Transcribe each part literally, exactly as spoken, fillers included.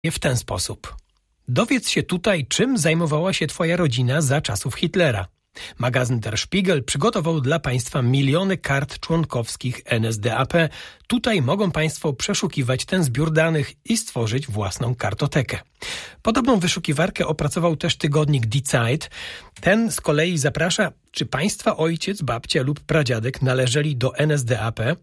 w ten sposób. Dowiedz się tutaj, czym zajmowała się twoja rodzina za czasów Hitlera. Magazyn Der Spiegel przygotował dla państwa miliony kart członkowskich N S D A P. Tutaj mogą państwo przeszukiwać ten zbiór danych i stworzyć własną kartotekę. Podobną wyszukiwarkę opracował też tygodnik Die Zeit. Ten z kolei zaprasza, czy państwa ojciec, babcia lub pradziadek należeli do N S D A P.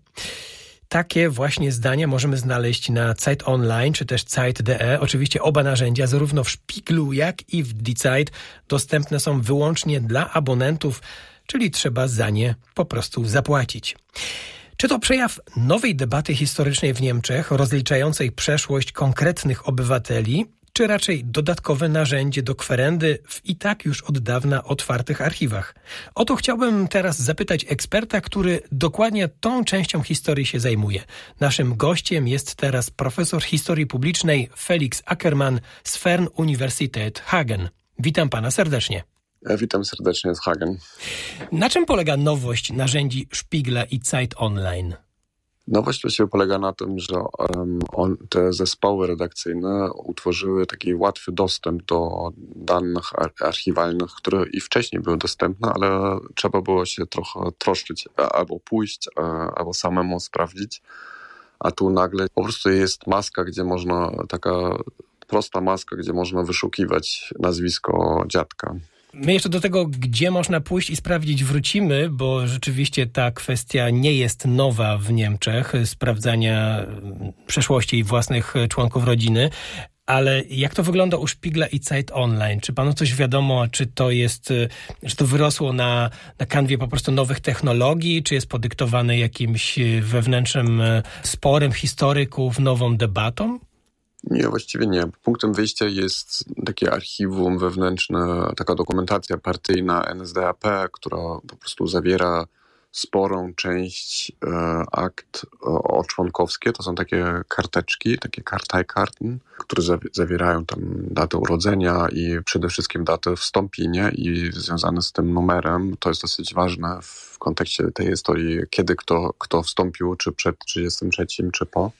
Takie właśnie zdania możemy znaleźć na Zeit Online czy też Zeit kropka de. Oczywiście oba narzędzia, zarówno w Spiegelu, jak i w Die Zeit, dostępne są wyłącznie dla abonentów, czyli trzeba za nie po prostu zapłacić. Czy to przejaw nowej debaty historycznej w Niemczech, rozliczającej przeszłość konkretnych obywateli, czy raczej dodatkowe narzędzie do kwerendy w i tak już od dawna otwartych archiwach? O to chciałbym teraz zapytać eksperta, który dokładnie tą częścią historii się zajmuje. Naszym gościem jest teraz profesor historii publicznej Felix Ackermann z Fernuniversität Hagen. Witam pana serdecznie. Witam serdecznie z Hagen. Na czym polega nowość narzędzi Spiegela i Zeit Online? Nowość właściwie polega na tym, że um, on, te zespoły redakcyjne utworzyły taki łatwy dostęp do danych ar- archiwalnych, które i wcześniej były dostępne, ale trzeba było się trochę troszczyć, albo pójść, albo samemu sprawdzić. A tu nagle po prostu jest maska, gdzie można, taka prosta maska, gdzie można wyszukiwać nazwisko dziadka. My jeszcze do tego, gdzie można pójść i sprawdzić, wrócimy, bo rzeczywiście ta kwestia nie jest nowa w Niemczech, sprawdzania przeszłości własnych członków rodziny. Ale jak to wygląda u Spiegela i Zeit Online? Czy panu coś wiadomo, czy to jest, czy to wyrosło na, na kanwie po prostu nowych technologii, czy jest podyktowane jakimś wewnętrznym sporem historyków, nową debatą? Nie, właściwie nie. Punktem wyjścia jest takie archiwum wewnętrzne, taka dokumentacja partyjna N S D A P, która po prostu zawiera sporą część e, akt o, o członkowskie. To są takie karteczki, takie Karteikarten, które zawi- zawierają tam datę urodzenia i przede wszystkim datę wstąpienia i związane z tym numerem. To jest dosyć ważne w kontekście tej historii, kiedy kto, kto wstąpił, czy przed trzydziestym trzecim, czy po.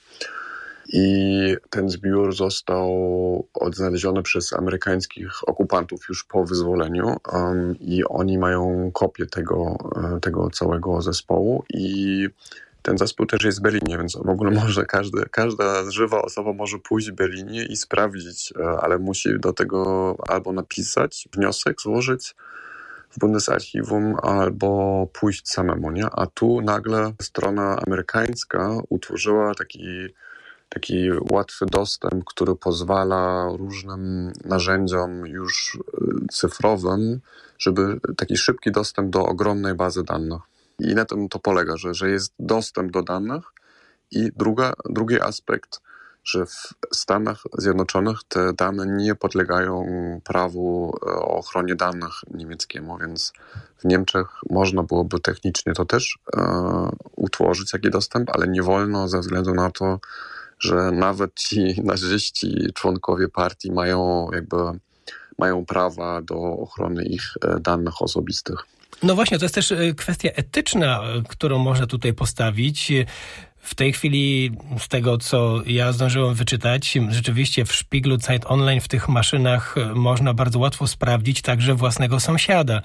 I ten zbiór został odnaleziony przez amerykańskich okupantów już po wyzwoleniu um, i oni mają kopię tego, tego całego zespołu i ten zespół też jest w Berlinie, więc w ogóle może każdy, każda żywa osoba może pójść w Berlinie i sprawdzić, ale musi do tego albo napisać wniosek, złożyć w Bundesarchiwum albo pójść samemu, nie? A tu nagle strona amerykańska utworzyła taki taki łatwy dostęp, który pozwala różnym narzędziom już cyfrowym, żeby taki szybki dostęp do ogromnej bazy danych. I na tym to polega, że, że jest dostęp do danych i druga, drugi aspekt, że w Stanach Zjednoczonych te dane nie podlegają prawu o ochronie danych niemieckiemu, więc w Niemczech można byłoby technicznie to też e, utworzyć, taki dostęp, ale nie wolno ze względu na to, że nawet ci naziści, członkowie partii mają jakby mają prawa do ochrony ich danych osobistych. No właśnie, to jest też kwestia etyczna, którą można tutaj postawić. W tej chwili, z tego co ja zdążyłem wyczytać, rzeczywiście w Spiegelu, Zeit Online, w tych maszynach można bardzo łatwo sprawdzić także własnego sąsiada.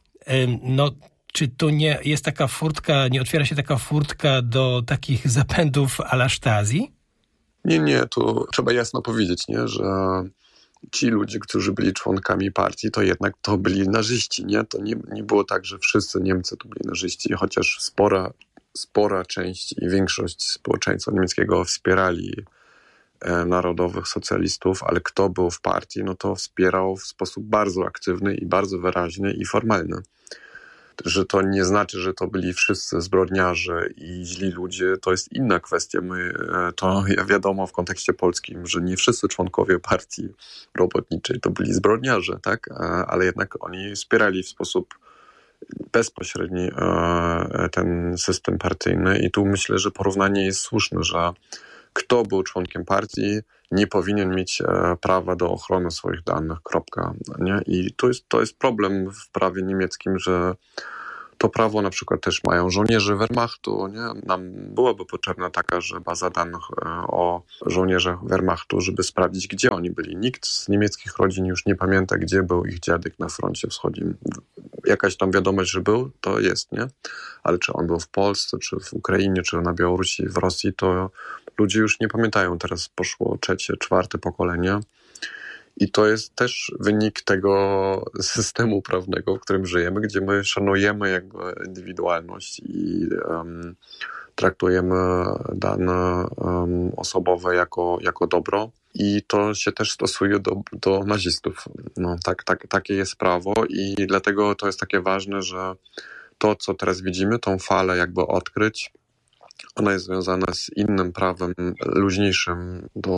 No, czy tu nie jest taka furtka, nie otwiera się taka furtka do takich zapędów à la Stasi? Nie, nie, to trzeba jasno powiedzieć, nie, że ci ludzie, którzy byli członkami partii, to jednak to byli naziści, nie? To nie, nie było tak, że wszyscy Niemcy to byli naziści, chociaż spora, spora część i większość społeczeństwa niemieckiego wspierali e, narodowych socjalistów, ale kto był w partii, no to wspierał w sposób bardzo aktywny i bardzo wyraźny i formalny. Że to nie znaczy, że to byli wszyscy zbrodniarze i źli ludzie, to jest inna kwestia. My, to wiadomo w kontekście polskim, że nie wszyscy członkowie partii robotniczej to byli zbrodniarze, tak? Ale jednak oni wspierali w sposób bezpośredni ten system partyjny i tu myślę, że porównanie jest słuszne, że kto był członkiem partii, nie powinien mieć prawa do ochrony swoich danych, kropka. Nie? I to jest, to jest problem w prawie niemieckim, że to prawo na przykład też mają żołnierze Wehrmachtu, nie? Nam byłaby potrzebna taka, że baza danych o żołnierzach Wehrmachtu, żeby sprawdzić, gdzie oni byli. Nikt z niemieckich rodzin już nie pamięta, gdzie był ich dziadek na froncie wschodnim. Jakaś tam wiadomość, że był, to jest, nie? Ale czy on był w Polsce, czy w Ukrainie, czy na Białorusi, w Rosji, to ludzie już nie pamiętają. Teraz poszło trzecie, czwarte pokolenie. I to jest też wynik tego systemu prawnego, w którym żyjemy, gdzie my szanujemy jakby indywidualność i um, traktujemy dane um, osobowe jako, jako dobro. I to się też stosuje do, do nazistów. No, tak, tak, takie jest prawo i dlatego to jest takie ważne, że to, co teraz widzimy, tą falę jakby odkryć, ona jest związana z innym prawem luźniejszym do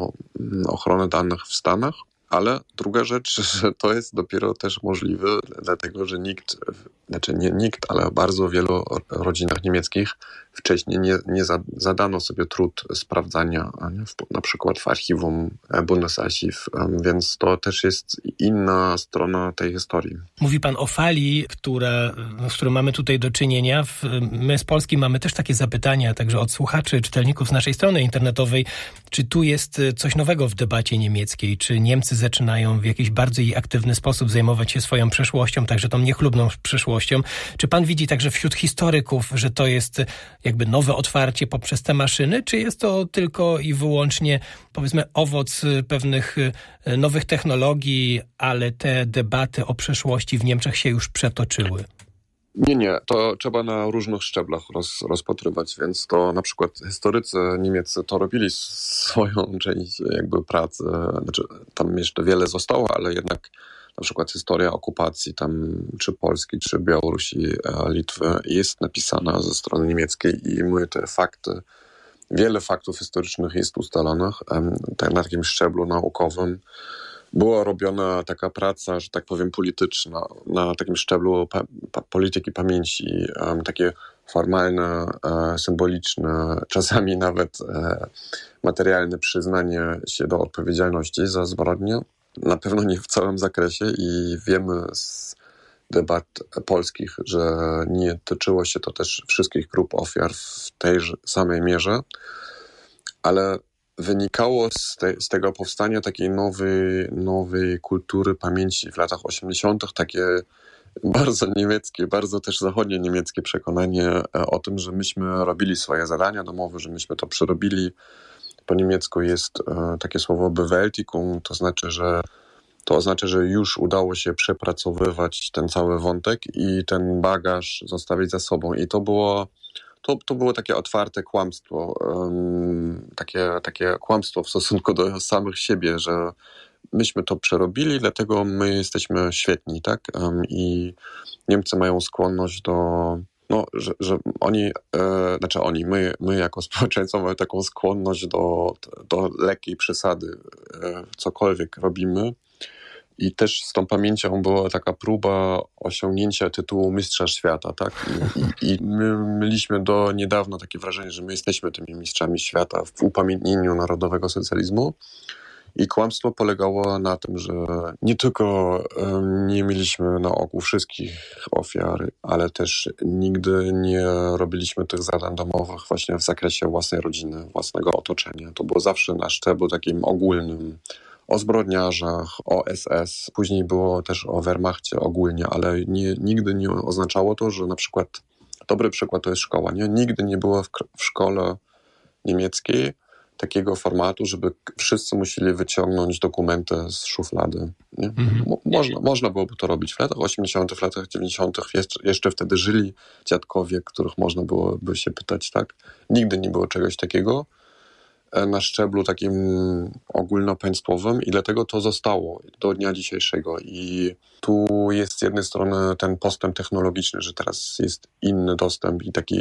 ochrony danych w Stanach. Ale druga rzecz, że to jest dopiero też możliwe, dlatego że nikt, znaczy nie nikt, ale bardzo wielu rodzinach niemieckich wcześniej nie, nie zadano sobie trud sprawdzania, nie? W, na przykład w archiwum Bundesarchiv, więc to też jest inna strona tej historii. Mówi pan o fali, która, z którą mamy tutaj do czynienia. My z Polski mamy też takie zapytania, także od słuchaczy, czytelników z naszej strony internetowej, czy tu jest coś nowego w debacie niemieckiej, czy Niemcy zaczynają w jakiś bardziej aktywny sposób zajmować się swoją przeszłością, także tą niechlubną przeszłością. Czy pan widzi także wśród historyków, że to jest jakby nowe otwarcie poprzez te maszyny, czy jest to tylko i wyłącznie, powiedzmy, owoc pewnych nowych technologii, ale te debaty o przeszłości w Niemczech się już przetoczyły? Nie, nie, to trzeba na różnych szczeblach roz, rozpatrywać, więc to na przykład historycy niemieccy to robili swoją część jakby pracy, znaczy tam jeszcze wiele zostało, ale jednak na przykład historia okupacji tam czy Polski, czy Białorusi, Litwy jest napisana ze strony niemieckiej i my te fakty, wiele faktów historycznych jest ustalonych na takim szczeblu naukowym. Była robiona taka praca, że tak powiem, polityczna, na takim szczeblu pa, pa, polityki pamięci, um, takie formalne, e, symboliczne, czasami nawet e, materialne przyznanie się do odpowiedzialności za zbrodnie. Na pewno nie w całym zakresie i wiemy z debat polskich, że nie tyczyło się to też wszystkich grup ofiar w tej samej mierze, ale wynikało z, te, z tego powstania takiej nowej, nowej kultury pamięci w latach osiemdziesiątych, takie bardzo niemieckie, bardzo też zachodnie niemieckie przekonanie o tym, że myśmy robili swoje zadania domowe, że myśmy to przerobili. Po niemiecku jest e, takie słowo Bewältigung, to znaczy, że to oznacza, że już udało się przepracowywać ten cały wątek i ten bagaż zostawić za sobą. I to było To, to było takie otwarte kłamstwo, um, takie, takie kłamstwo w stosunku do samych siebie, że myśmy to przerobili, dlatego my jesteśmy świetni, tak? Um, I Niemcy mają skłonność do, no, że, że oni, e, znaczy oni, my, my jako społeczeństwo mamy taką skłonność do, do lekkiej przesady, e, cokolwiek robimy. I też z tą pamięcią była taka próba osiągnięcia tytułu mistrza świata, tak? I, i my mieliśmy do niedawna takie wrażenie, że my jesteśmy tymi mistrzami świata w upamiętnieniu narodowego socjalizmu. I kłamstwo polegało na tym, że nie tylko um, nie mieliśmy na oku wszystkich ofiar, ale też nigdy nie robiliśmy tych zadań domowych właśnie w zakresie własnej rodziny, własnego otoczenia. To było zawsze na szczeblu takim ogólnym, o zbrodniarzach, o S S. Później było też o Wehrmachcie ogólnie, ale nie, nigdy nie oznaczało to, że na przykład, dobry przykład to jest szkoła, nie? Nigdy nie było w, w szkole niemieckiej takiego formatu, żeby wszyscy musieli wyciągnąć dokumenty z szuflady. Nie? Mhm. Mo, można, można byłoby to robić w latach osiemdziesiątych, w latach dziewięćdziesiątych. Jeszcze, jeszcze wtedy żyli dziadkowie, których można byłoby się pytać, tak? Nigdy nie było czegoś takiego na szczeblu takim ogólnopaństwowym i dlatego to zostało do dnia dzisiejszego. I tu jest z jednej strony ten postęp technologiczny, że teraz jest inny dostęp i taki,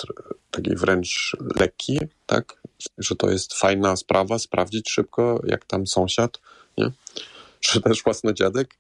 taki wręcz lekki, tak? Że to jest fajna sprawa, sprawdzić szybko, jak tam sąsiad, nie? Czy też własny dziadek.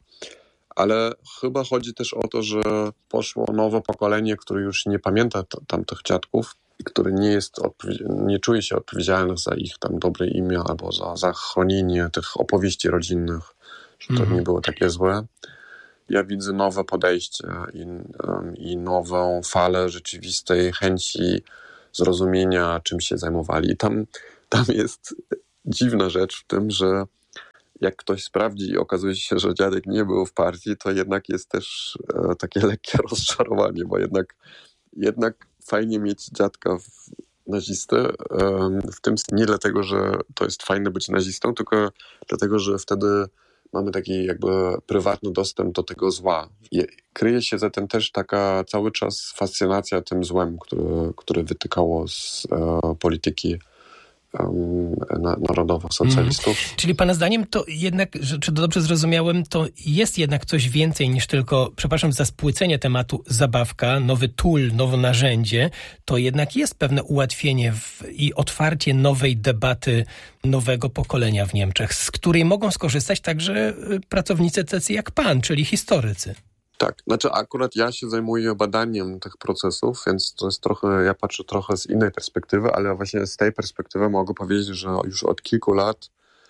Ale chyba chodzi też o to, że poszło nowe pokolenie, które już nie pamięta t- tamtych dziadków, który nie jest, nie czuje się odpowiedzialny za ich tam dobre imię albo za, za chronienie tych opowieści rodzinnych, że to mm. nie było takie złe. ja widzę nowe podejście i, i nową falę rzeczywistej chęci zrozumienia, czym się zajmowali. I tam, tam jest dziwna rzecz w tym, że jak ktoś sprawdzi i okazuje się, że dziadek nie był w partii, to jednak jest też e, takie lekkie rozczarowanie, bo jednak, jednak fajnie mieć dziadka w nazistę, e, w tym nie dlatego, że to jest fajne być nazistą, tylko dlatego, że wtedy mamy taki jakby prywatny dostęp do tego zła. I kryje się zatem też taka cały czas fascynacja tym złem, które, które wytykało z e, polityki narodowo-socjalistów. Mm. Czyli pana zdaniem to jednak, że, czy dobrze zrozumiałem, to jest jednak coś więcej niż tylko, przepraszam za spłycenie tematu, zabawka, nowy tool, nowe narzędzie, to jednak jest pewne ułatwienie w, i otwarcie nowej debaty nowego pokolenia w Niemczech, z której mogą skorzystać także pracownicy tacy jak pan, czyli historycy. Tak, znaczy akurat ja się zajmuję badaniem tych procesów, więc to jest trochę, ja patrzę trochę z innej perspektywy, ale właśnie z tej perspektywy mogę powiedzieć, że już od kilku lat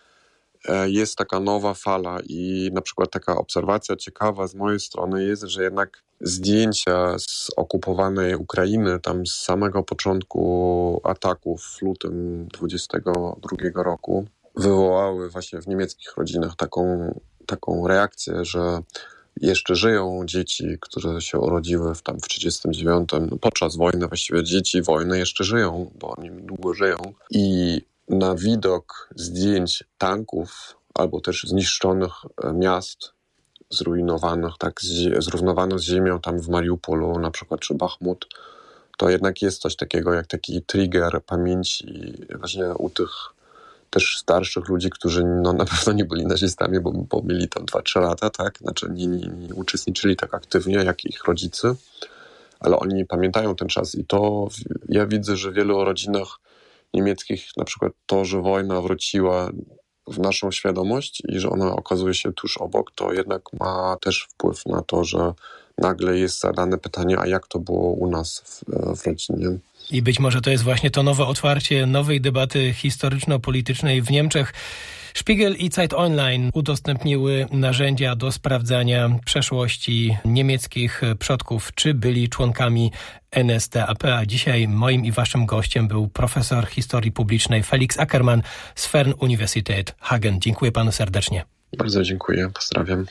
jest taka nowa fala i na przykład taka obserwacja ciekawa z mojej strony jest, że jednak zdjęcia z okupowanej Ukrainy, tam z samego początku ataków w lutym dwudziestego drugiego roku wywołały właśnie w niemieckich rodzinach taką, taką reakcję, że jeszcze żyją dzieci, które się urodziły w tam w trzydziestym dziewiątym podczas wojny, właściwie dzieci wojny jeszcze żyją, bo oni długo żyją. I na widok zdjęć tanków albo też zniszczonych miast, zrujnowanych, tak zrównowanych z ziemią tam w Mariupolu na przykład, czy Bachmut, to jednak jest coś takiego jak taki trigger pamięci właśnie u tych też starszych ludzi, którzy no, na pewno nie byli nazistami, bo, bo mieli tam dwa trzy lata, tak? Znaczy nie, nie, nie uczestniczyli tak aktywnie jak ich rodzice, ale oni pamiętają ten czas i to ja widzę, że w wielu rodzinach niemieckich na przykład to, że wojna wróciła w naszą świadomość i że ona okazuje się tuż obok, to jednak ma też wpływ na to, że nagle jest zadane pytanie, a jak to było u nas w, w rodzinie. I być może to jest właśnie to nowe otwarcie nowej debaty historyczno-politycznej w Niemczech. Spiegel i Zeit Online udostępniły narzędzia do sprawdzania przeszłości niemieckich przodków, czy byli członkami N S D A P. A dzisiaj moim i waszym gościem był profesor historii publicznej Felix Ackermann z Fernuniversität Hagen. Dziękuję panu serdecznie. Bardzo dziękuję. Pozdrawiam.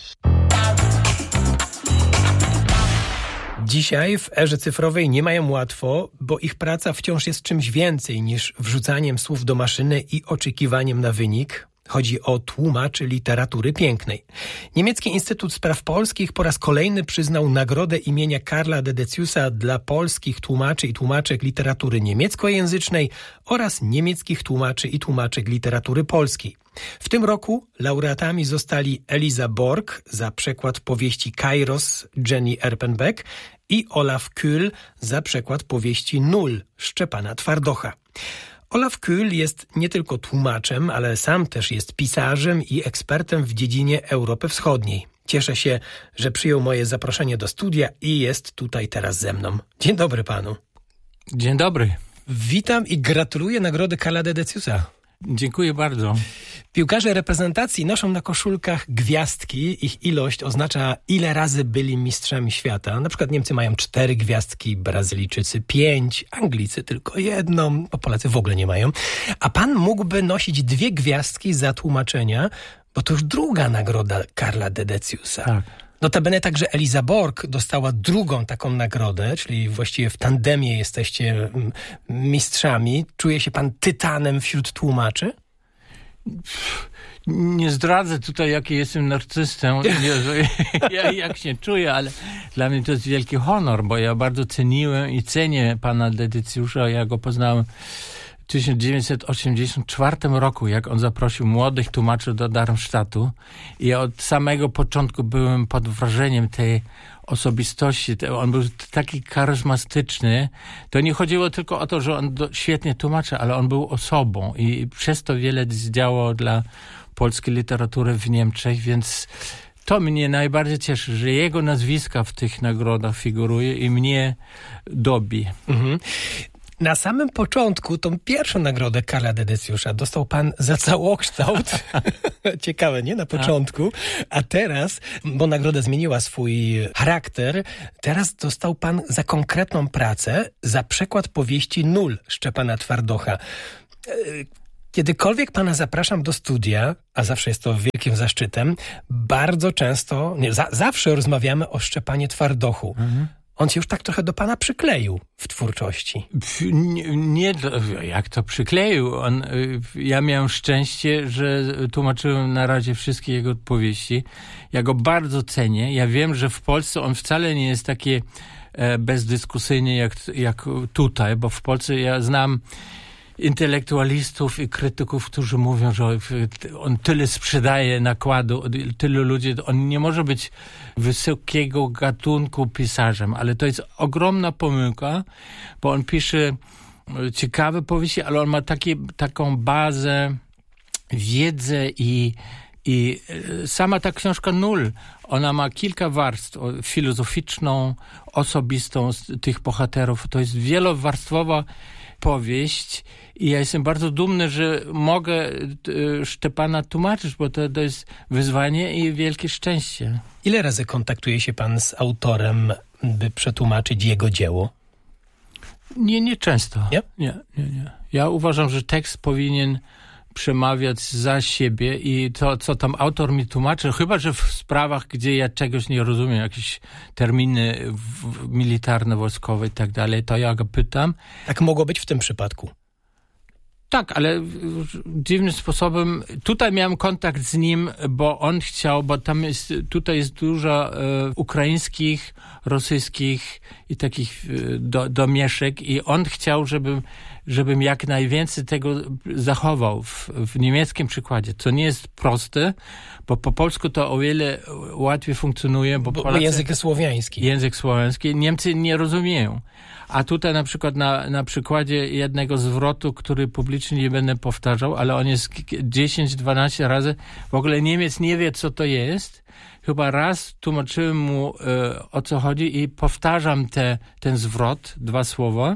Dzisiaj w erze cyfrowej nie mają łatwo, bo ich praca wciąż jest czymś więcej niż wrzucaniem słów do maszyny i oczekiwaniem na wynik. Chodzi o tłumaczy literatury pięknej. Niemiecki Instytut Spraw Polskich po raz kolejny przyznał nagrodę imienia Karla Dedeciusa dla polskich tłumaczy i tłumaczek literatury niemieckojęzycznej oraz niemieckich tłumaczy i tłumaczek literatury polskiej. W tym roku laureatami zostali Eliza Borg za przekład powieści Kairos Jenny Erpenbeck i Olaf Kühl za przekład powieści Nul Szczepana Twardocha. Olaf Kühl jest nie tylko tłumaczem, ale sam też jest pisarzem i ekspertem w dziedzinie Europy Wschodniej. Cieszę się, że przyjął moje zaproszenie do studia i jest tutaj teraz ze mną. Dzień dobry panu. Dzień dobry. Witam i gratuluję nagrody Karla Dedeciusa. Dziękuję bardzo. Piłkarze reprezentacji noszą na koszulkach gwiazdki. Ich ilość oznacza, ile razy byli mistrzami świata. Na przykład Niemcy mają cztery gwiazdki, Brazylijczycy pięć, Anglicy tylko jedną, bo Polacy w ogóle nie mają. A pan mógłby nosić dwie gwiazdki za tłumaczenia, bo to już druga nagroda Karla Dedeciusa. Tak. Notabene także Eliza Borg dostała drugą taką nagrodę, czyli właściwie w tandemie jesteście mistrzami. Czuje się pan tytanem wśród tłumaczy? Nie zdradzę tutaj, jaki jestem narcystą, ja, jak się czuję, ale dla mnie to jest wielki honor, bo ja bardzo ceniłem i cenię pana Dedeciusza. Ja go poznałem w tysiąc dziewięćset osiemdziesiątym czwartym roku, jak on zaprosił młodych tłumaczy do Darmstadtu. I ja od samego początku byłem pod wrażeniem tej osobistości. On był taki charyzmatyczny. To nie chodziło tylko o to, że on do, świetnie tłumaczy, ale on był osobą i przez to wiele zdziałało dla polskiej literatury w Niemczech, więc to mnie najbardziej cieszy, że jego nazwiska w tych nagrodach figuruje i mnie dobi. Mhm. Na samym początku tą pierwszą nagrodę Karla Dedecjusza dostał pan za całokształt. Ciekawe, nie? Na początku. A teraz, bo nagroda zmieniła swój charakter, teraz dostał pan za konkretną pracę, za przekład powieści Nul Szczepana Twardocha. Kiedykolwiek pana zapraszam do studia, a zawsze jest to wielkim zaszczytem, bardzo często, nie, za, zawsze rozmawiamy o Szczepanie Twardochu. Mhm. On się już tak trochę do pana przykleił w twórczości. Nie, nie jak to przykleił? On, ja miałem szczęście, że tłumaczyłem na razie wszystkie jego powieści. Ja go bardzo cenię. Ja wiem, że w Polsce on wcale nie jest taki bezdyskusyjny jak, jak tutaj, bo w Polsce ja znam intelektualistów i krytyków, którzy mówią, że on tyle sprzedaje nakładu, tylu ludzi, on nie może być wysokiego gatunku pisarzem, ale to jest ogromna pomyłka, bo on pisze ciekawe powieści, ale on ma takie, taką bazę, wiedzę i, i sama ta książka Nul, ona ma kilka warstw, filozoficzną, osobistą z tych bohaterów, to jest wielowarstwowa powieść i ja jestem bardzo dumny, że mogę Szczepana tłumaczyć, bo to, to jest wyzwanie i wielkie szczęście. Ile razy kontaktuje się pan z autorem, by przetłumaczyć jego dzieło? Nie, nie często. Nie? Nie, nie, nie. Ja uważam, że tekst powinien przemawiać za siebie i to, co tam autor mi tłumaczy, chyba że w sprawach, gdzie ja czegoś nie rozumiem, jakieś terminy w, militarne, wojskowe i tak dalej, to ja go pytam. Tak mogło być w tym przypadku. Tak, ale dziwnym sposobem, tutaj miałem kontakt z nim, bo on chciał, bo tam jest, tutaj jest dużo e, ukraińskich, rosyjskich i takich e, do, domieszek i on chciał, żebym, żebym jak najwięcej tego zachował w, w niemieckim przykładzie, co nie jest proste, bo po polsku to o wiele łatwiej funkcjonuje, bo, bo Polacy, język słowiański. Język słowiański, Niemcy nie rozumieją. A tutaj na przykład na, na przykładzie jednego zwrotu, który publicznie nie będę powtarzał, ale on jest dziesięć dwanaście razy, w ogóle Niemiec nie wie, co to jest. Chyba raz tłumaczyłem mu, e, o co chodzi i powtarzam te, ten zwrot, dwa słowa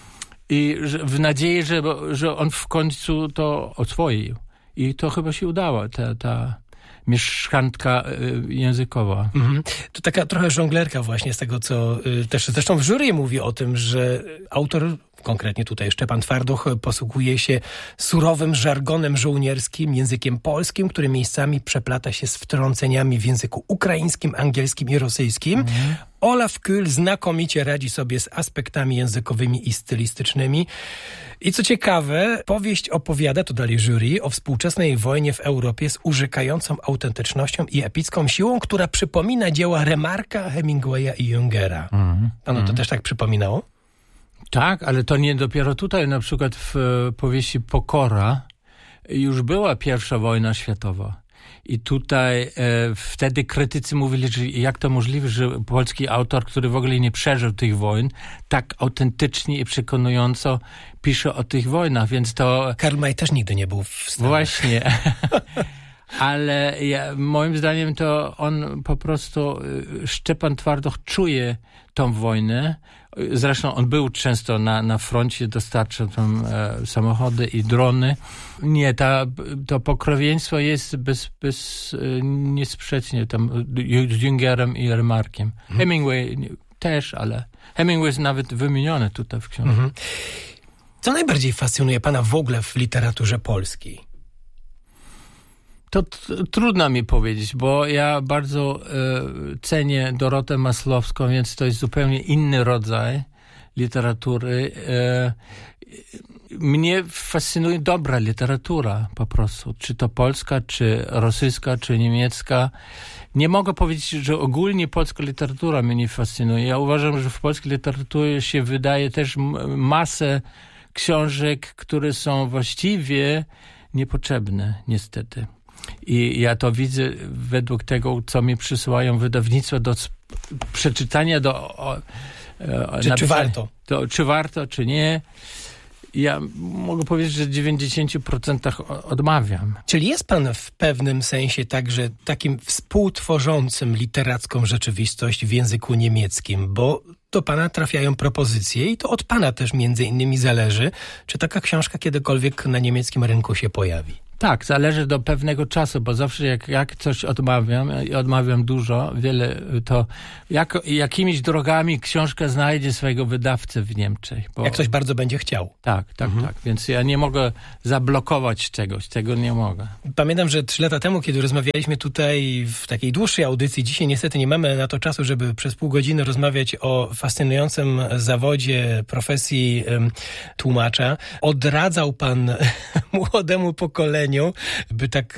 i że, w nadziei, że, że on w końcu to oswoił. I to chyba się udało, ta, ta mieszkanka językowa. Mhm. To taka trochę żonglerka właśnie z tego, co y, też zresztą w jury mówi o tym, że autor, konkretnie tutaj Szczepan Twardoch, posługuje się surowym żargonem żołnierskim, językiem polskim, który miejscami przeplata się z wtrąceniami w języku ukraińskim, angielskim i rosyjskim. Mhm. Olaf Kühl znakomicie radzi sobie z aspektami językowymi i stylistycznymi. I co ciekawe, powieść opowiada, to dalej jury, o współczesnej wojnie w Europie z urzekającą autentycznością i epicką siłą, która przypomina dzieła Remarka, Hemingwaya i Jungera. Mm, Panu mm. to też tak przypominało? Tak, ale to nie dopiero tutaj. Na przykład w powieści Pokora już była pierwsza wojna światowa. I tutaj e, wtedy krytycy mówili, że jak to możliwe, że polski autor, który w ogóle nie przeżył tych wojen, tak autentycznie i przekonująco pisze o tych wojnach, więc to... Karl May też nigdy nie był w Stanach. Właśnie. Ale ja, moim zdaniem to on po prostu, Szczepan Twardoch czuje tą wojnę. Zresztą on był często na, na froncie, dostarczał tam e, samochody i drony. Nie, ta, to pokrewieństwo jest bez, bez, e, niesprzecznie tam z Jungerem i Remarkiem. Mhm. Hemingway też, ale Hemingway jest nawet wymieniony tutaj w książce. Mhm. Co najbardziej fascynuje pana w ogóle w literaturze polskiej? To t- trudno mi powiedzieć, bo ja bardzo e, cenię Dorotę Maslowską, więc to jest zupełnie inny rodzaj literatury. E, mnie fascynuje dobra literatura po prostu. Czy to polska, czy rosyjska, czy niemiecka. Nie mogę powiedzieć, że ogólnie polska literatura mnie nie fascynuje. Ja uważam, że w polskiej literaturze się wydaje też m- masę książek, które są właściwie niepotrzebne, niestety. I ja to widzę według tego, co mi przysyłają wydawnictwa do sp- przeczytania, do... O, o, czy, czy warto? To, czy warto, czy nie. Ja mogę powiedzieć, że w dziewięćdziesięciu procentach odmawiam. Czyli jest pan w pewnym sensie także takim współtworzącym literacką rzeczywistość w języku niemieckim, bo do pana trafiają propozycje i to od pana też między innymi zależy, czy taka książka kiedykolwiek na niemieckim rynku się pojawi. Tak, zależy do pewnego czasu, bo zawsze jak, jak coś odmawiam, i odmawiam dużo, wiele, to jak, jakimiś drogami książka znajdzie swojego wydawcę w Niemczech. Bo... Jak ktoś bardzo będzie chciał. Tak, tak, mhm. tak. Więc ja nie mogę zablokować czegoś, tego nie mogę. Pamiętam, że trzy lata temu, kiedy rozmawialiśmy tutaj w takiej dłuższej audycji, dzisiaj niestety nie mamy na to czasu, żeby przez pół godziny rozmawiać o fascynującym zawodzie, profesji um, tłumacza. Odradzał pan młodemu pokoleniu, by tak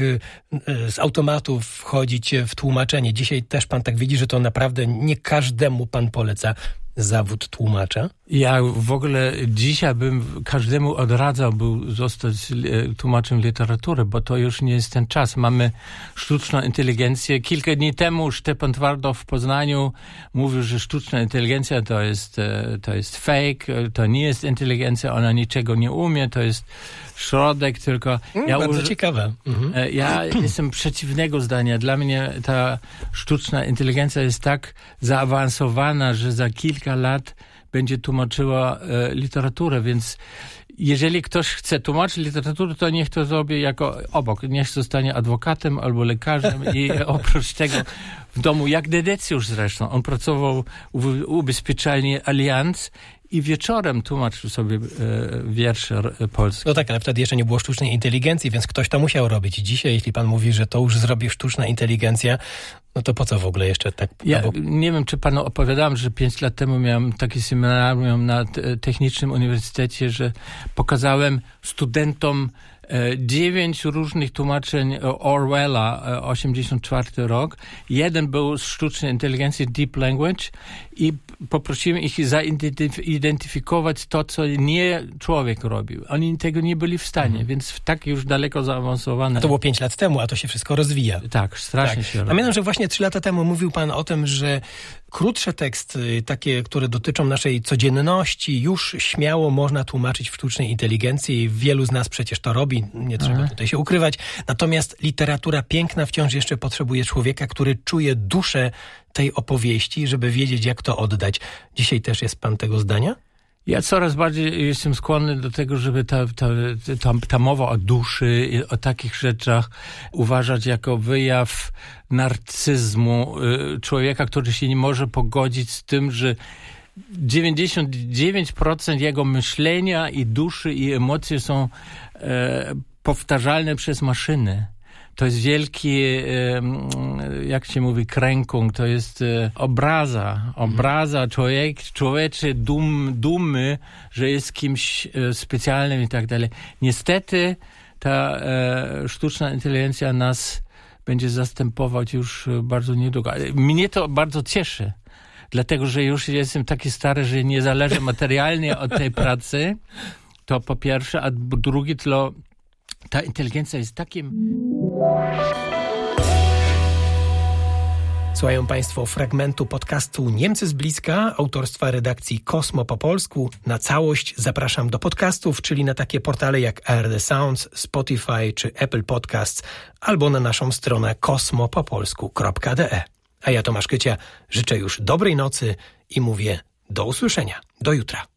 z automatów wchodzić w tłumaczenie. Dzisiaj też pan tak widzi, że to naprawdę nie każdemu pan poleca zawód tłumacza? Ja w ogóle dzisiaj bym każdemu odradzał był zostać tłumaczem literatury, bo to już nie jest ten czas. Mamy sztuczną inteligencję. Kilka dni temu Szczepan Twardow w Poznaniu mówił, że sztuczna inteligencja to jest, to jest fake, to nie jest inteligencja, ona niczego nie umie, to jest środek, tylko... Mm, ja bardzo uż... ciekawe. Mhm. Ja jestem przeciwnego zdania. Dla mnie ta sztuczna inteligencja jest tak zaawansowana, że za kilka lat będzie tłumaczyła e, literaturę, więc jeżeli ktoś chce tłumaczyć literaturę, to niech to zrobi jako obok. Niech zostanie adwokatem albo lekarzem i oprócz tego w domu, jak Dedecjusz zresztą. On pracował w ubezpieczalni Allianz i wieczorem tłumaczył sobie e, wiersze polskie. No tak, ale wtedy jeszcze nie było sztucznej inteligencji, więc ktoś to musiał robić. Dzisiaj, jeśli pan mówi, że to już zrobi sztuczna inteligencja, no to po co w ogóle jeszcze tak? Ja bo... nie wiem, czy panu opowiadałem, że pięć lat temu miałem takie seminarium na Technicznym Uniwersytecie, że pokazałem studentom dziewięć różnych tłumaczeń Orwella, osiemdziesiąty czwarty rok. Jeden był z sztucznej inteligencji Deep Language i poprosiłem ich zidentyfikować to, co nie człowiek robił. Oni tego nie byli w stanie, mhm. więc tak już daleko zaawansowane. A to było pięć lat temu, a to się wszystko rozwija. Tak, strasznie tak. się rozwija. Pamiętam, że właśnie trzy lata temu mówił pan o tym, że krótsze teksty, takie, które dotyczą naszej codzienności, już śmiało można tłumaczyć w sztucznej inteligencji. Wielu z nas przecież to robi, nie trzeba Aha. tutaj się ukrywać. Natomiast literatura piękna wciąż jeszcze potrzebuje człowieka, który czuje duszę tej opowieści, żeby wiedzieć, jak to oddać. Dzisiaj też jest pan tego zdania? Ja coraz bardziej jestem skłonny do tego, żeby ta, ta, ta, ta mowa o duszy, o takich rzeczach uważać jako wyjaw narcyzmu człowieka, który się nie może pogodzić z tym, że dziewięćdziesiąt dziewięć procent jego myślenia i duszy i emocje są e, powtarzalne przez maszyny. To jest wielki, jak się mówi, krękung, to jest obraza, obraza człowiek, człowieczy dum, dumy, że jest kimś specjalnym i tak dalej. Niestety ta e, sztuczna inteligencja nas będzie zastępować już bardzo niedługo. Mnie to bardzo cieszy, dlatego że już jestem taki stary, że nie zależy materialnie od tej pracy, to po pierwsze, a drugie to ta inteligencja jest takim... Słuchają państwo fragmentu podcastu Niemcy z bliska, autorstwa redakcji Kosmo po polsku. Na całość zapraszam do podcastów, czyli na takie portale jak A R D Sounds, Spotify czy Apple Podcasts, albo na naszą stronę kosmopopolsku kropka de. A ja, Tomasz Kycia, życzę już dobrej nocy i mówię do usłyszenia. Do jutra.